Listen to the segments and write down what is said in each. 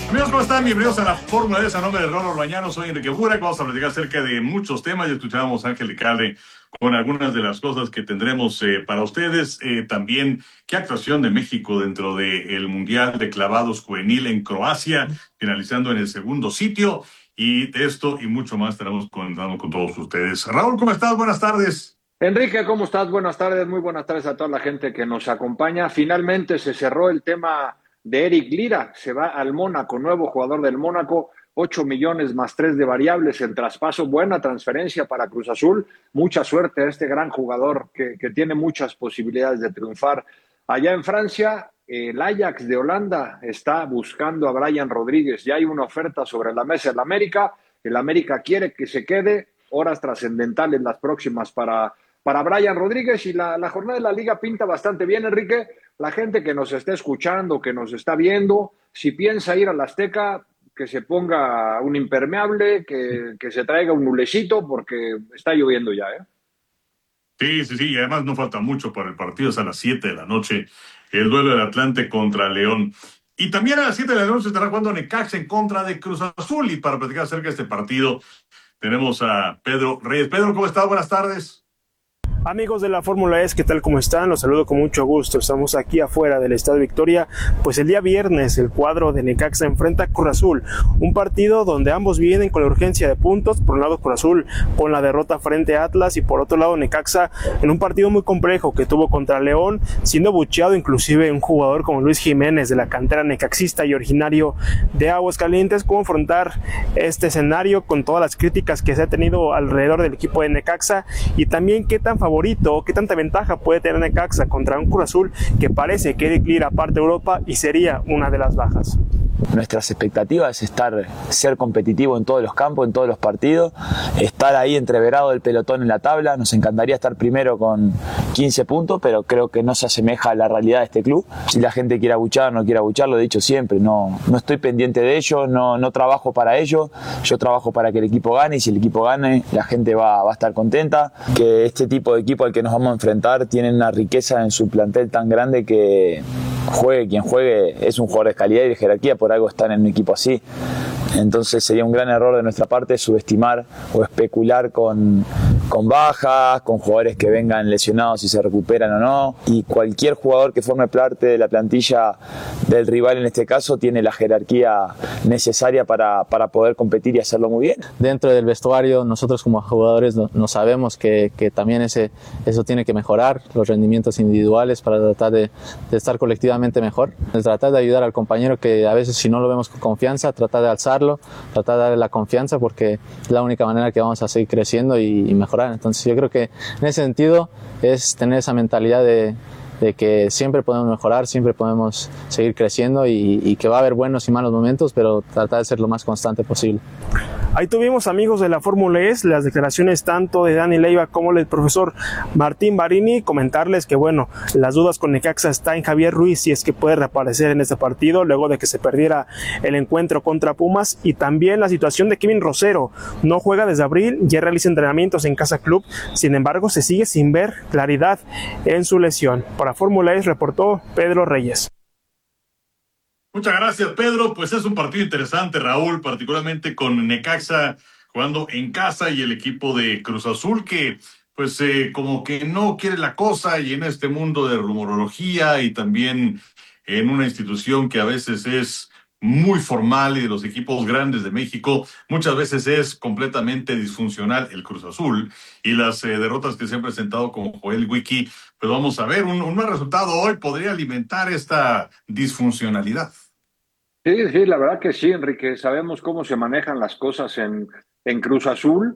Amigos, ¿cómo están? Bienvenidos a la Fórmula de a nombre de Ronald Bañano. Soy Enrique Burak. Vamos a platicar acerca de muchos temas. Ya escuchábamos a Ángel Icalde con algunas de las cosas que tendremos para ustedes. También, qué actuación de México dentro del Mundial de Clavados Juvenil en Croacia, finalizando en el segundo sitio. Y de esto y mucho más estaremos comentando con todos ustedes. Raúl, ¿cómo estás? Buenas tardes. Enrique, ¿cómo estás? Buenas tardes, muy buenas tardes a toda la gente que nos acompaña. Finalmente se cerró el tema de Eric Lira, se va al Mónaco, nuevo jugador del Mónaco, 8 millones más 3 de variables en traspaso, buena transferencia para Cruz Azul, mucha suerte a este gran jugador que tiene muchas posibilidades de triunfar. Allá en Francia, el Ajax de Holanda está buscando a Brian Rodríguez, ya hay una oferta sobre la mesa del América, el América quiere que se quede, horas trascendentales las próximas para Brian Rodríguez y la jornada de la Liga pinta bastante bien, Enrique. La gente que nos está escuchando, que nos está viendo, si piensa ir al Azteca, que se ponga un impermeable, que se traiga un nulecito, porque está lloviendo ya, ¿eh? Sí, y además no falta mucho para el partido, es a las 7 de la noche, el duelo del Atlante contra León. Y también a las 7 de la noche estará jugando Necaxa en contra de Cruz Azul. Y para platicar acerca de este partido, tenemos a Pedro Reyes. Pedro, ¿cómo estás? Buenas tardes. Amigos de la Fórmula E, ¿qué tal? ¿Cómo están? Los saludo con mucho gusto. Estamos aquí afuera del Estadio Victoria. Pues el día viernes el cuadro de Necaxa enfrenta a Cruz Azul. Un partido donde ambos vienen con la urgencia de puntos. Por un lado Cruz Azul con la derrota frente a Atlas y por otro lado Necaxa en un partido muy complejo que tuvo contra León, siendo bucheado inclusive un jugador como Luis Jiménez de la cantera necaxista y originario de Aguascalientes. ¿Cómo afrontar este escenario con todas las críticas que se ha tenido alrededor del equipo de Necaxa? Y también qué tan favorito, qué tanta ventaja puede tener Necaxa contra un Cruz Azul que parece que Eric Lira parte de Europa y sería una de las bajas. Nuestras expectativas es ser competitivo en todos los campos, en todos los partidos, estar ahí entreverado del pelotón en la tabla. Nos encantaría estar primero con 15 puntos, pero creo que no se asemeja a la realidad de este club. Si la gente quiere abuchar, no quiere abuchar, lo he dicho siempre, no estoy pendiente de ello, no trabajo para ello, yo trabajo para que el equipo gane y si el equipo gane, la gente va a estar contenta. Que este tipo de equipo al que nos vamos a enfrentar tiene una riqueza en su plantel tan grande que juegue quien juegue es un jugador de calidad y de jerarquía, por algo están en un equipo así. Entonces sería un gran error de nuestra parte subestimar o especular con bajas, con jugadores que vengan lesionados si se recuperan o no, y cualquier jugador que forme parte de la plantilla del rival en este caso tiene la jerarquía necesaria para poder competir y hacerlo muy bien. Dentro del vestuario nosotros como jugadores no sabemos que también eso tiene que mejorar, los rendimientos individuales para tratar de estar colectivamente mejor, de tratar de ayudar al compañero que a veces si no lo vemos con confianza, tratar de alzarlo, tratar de darle la confianza porque es la única manera que vamos a seguir creciendo y mejorar. Entonces yo creo que en ese sentido es tener esa mentalidad de que siempre podemos mejorar, siempre podemos seguir creciendo y que va a haber buenos y malos momentos, pero tratar de ser lo más constante posible. Ahí tuvimos, amigos de la Fórmula E, las declaraciones tanto de Dani Leiva como del profesor Martín Barini. Comentarles que, bueno, las dudas con Necaxa está en Javier Ruiz, si es que puede reaparecer en este partido, luego de que se perdiera el encuentro contra Pumas, y también la situación de Kevin Rosero. No juega desde abril, ya realiza entrenamientos en Casa Club, sin embargo, se sigue sin ver claridad en su lesión. Para Fórmula E reportó Pedro Reyes. Muchas gracias, Pedro. Pues es un partido interesante, Raúl, particularmente con Necaxa jugando en casa y el equipo de Cruz Azul que pues como que no quiere la cosa, y en este mundo de rumorología y también en una institución que a veces es muy formal y de los equipos grandes de México, muchas veces es completamente disfuncional el Cruz Azul, y las derrotas que se han presentado con Joel Wiki, pues vamos a ver, un mal resultado hoy podría alimentar esta disfuncionalidad. Sí, la verdad que sí, Enrique. Sabemos cómo se manejan las cosas en Cruz Azul.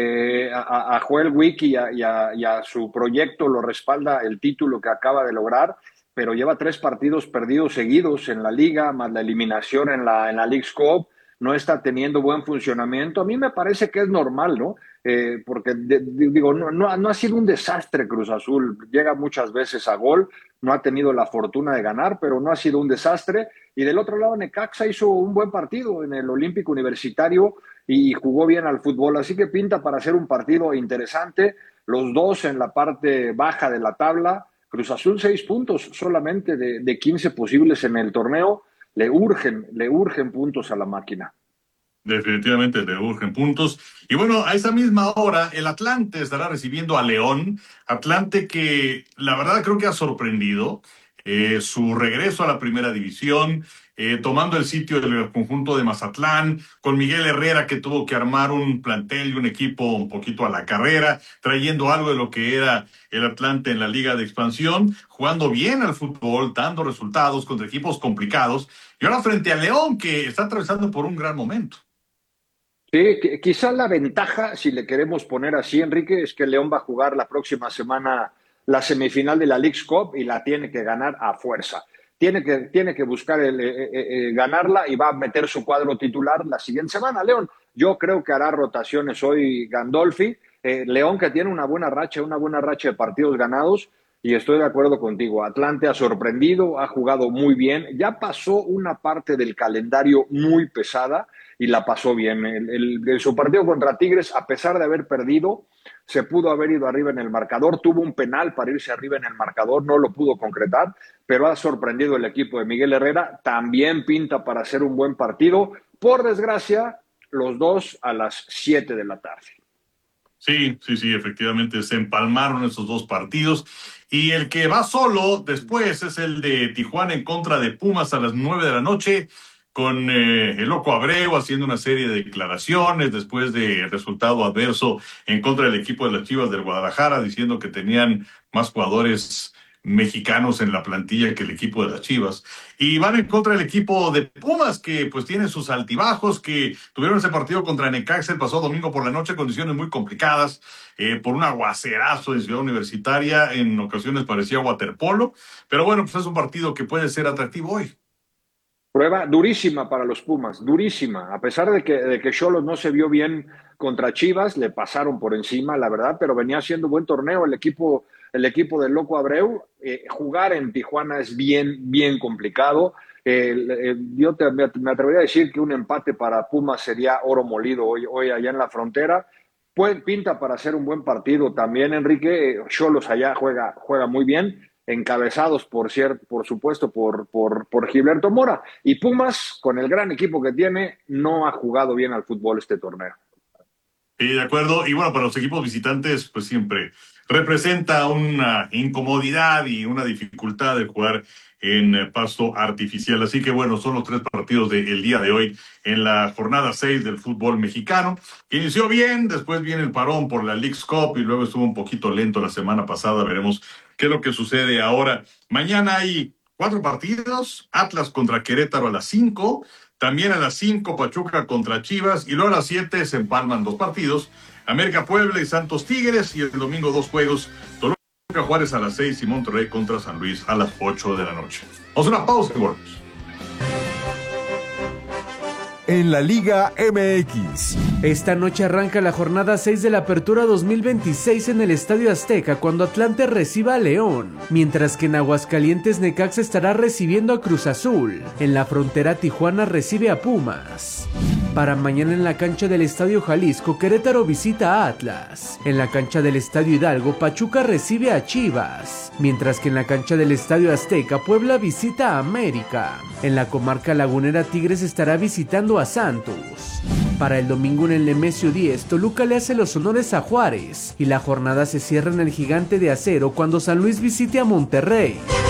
A Joel Wiki y a su proyecto lo respalda el título que acaba de lograr, pero lleva 3 partidos perdidos seguidos en la Liga, más la eliminación en la Leagues Cup. No está teniendo buen funcionamiento. A mí me parece que es normal, ¿no? Porque digo, no ha sido un desastre Cruz Azul. Llega muchas veces a gol, no ha tenido la fortuna de ganar, pero no ha sido un desastre. Y del otro lado, Necaxa hizo un buen partido en el Olímpico Universitario y jugó bien al fútbol. Así que pinta para hacer un partido interesante. Los dos en la parte baja de la tabla. Cruz Azul 6 puntos solamente de 15 posibles en el torneo. le urgen puntos a la máquina. Definitivamente le urgen puntos. Y bueno, a esa misma hora, el Atlante estará recibiendo a León. Atlante que la verdad creo que ha sorprendido su regreso a la primera división, tomando el sitio del conjunto de Mazatlán, con Miguel Herrera que tuvo que armar un plantel y un equipo un poquito a la carrera, trayendo algo de lo que era el Atlante en la Liga de Expansión, jugando bien al fútbol, dando resultados contra equipos complicados. Y ahora frente a León, que está atravesando por un gran momento. Sí, quizás la ventaja, si le queremos poner así, Enrique, es que León va a jugar la próxima semana la semifinal de la Leagues Cup y la tiene que ganar a fuerza. Tiene que buscar ganarla y va a meter su cuadro titular la siguiente semana. León, yo creo que hará rotaciones hoy Gandolfi. León que tiene una buena racha de partidos ganados, y estoy de acuerdo contigo. Atlante ha sorprendido, ha jugado muy bien, ya pasó una parte del calendario muy pesada y la pasó bien. Su partido contra Tigres, a pesar de haber perdido, se pudo haber ido arriba en el marcador, tuvo un penal para irse arriba en el marcador, no lo pudo concretar, pero ha sorprendido el equipo de Miguel Herrera, también pinta para hacer un buen partido. Por desgracia, los dos a las 7 de la tarde. Sí, efectivamente se empalmaron esos dos partidos. Y el que va solo después es el de Tijuana en contra de Pumas a las 9 de la noche, con el Loco Abreu haciendo una serie de declaraciones después del resultado adverso en contra del equipo de las Chivas del Guadalajara, diciendo que tenían más jugadores mexicanos en la plantilla que el equipo de las Chivas, y van en contra del equipo de Pumas, que pues tiene sus altibajos, que tuvieron ese partido contra Necaxa el pasado domingo por la noche, condiciones muy complicadas, por un aguacerazo en Ciudad Universitaria, en ocasiones parecía waterpolo, pero bueno, pues es un partido que puede ser atractivo hoy. Prueba durísima para los Pumas, durísima. A pesar de que Xolos no se vio bien contra Chivas, le pasaron por encima, la verdad, pero venía haciendo buen torneo el equipo del Loco Abreu. Jugar en Tijuana es bien complicado. Yo me atrevería a decir que un empate para Pumas sería oro molido hoy allá en la frontera. Pues pinta para hacer un buen partido también, Enrique. Xolos allá juega muy bien, encabezados por supuesto por Gilberto Mora, y Pumas, con el gran equipo que tiene, no ha jugado bien al fútbol este torneo. Sí, de acuerdo. Y bueno, para los equipos visitantes, pues siempre representa una incomodidad y una dificultad de jugar en pasto artificial. Así que bueno, son los tres partidos del día de hoy en la jornada 6 del fútbol mexicano, que inició bien, después viene el parón por la Leagues Cup y luego estuvo un poquito lento la semana pasada. Veremos qué es lo que sucede ahora. Mañana hay 4 partidos: Atlas contra Querétaro a las 5, también a las 5 Pachuca contra Chivas, y luego a las 7 se empalman 2 partidos: América Puebla y Santos Tigres, y el domingo 2 juegos: Toluca Juárez a las 6 y Monterrey contra San Luis a las 8 de la noche. Vamos a una pausa y volvemos. En la Liga MX. Esta noche arranca la jornada 6 de la Apertura 2026 en el Estadio Azteca, cuando Atlante reciba a León, mientras que en Aguascalientes Necaxa estará recibiendo a Cruz Azul. En la frontera Tijuana recibe a Pumas. Para mañana en la cancha del Estadio Jalisco, Querétaro visita a Atlas. En la cancha del Estadio Hidalgo, Pachuca recibe a Chivas, mientras que en la cancha del Estadio Azteca, Puebla visita a América. En la comarca lagunera, Tigres estará visitando a Santos. Para el domingo en el Nemesio 10, Toluca le hace los honores a Juárez, y la jornada se cierra en el Gigante de Acero cuando San Luis visite a Monterrey.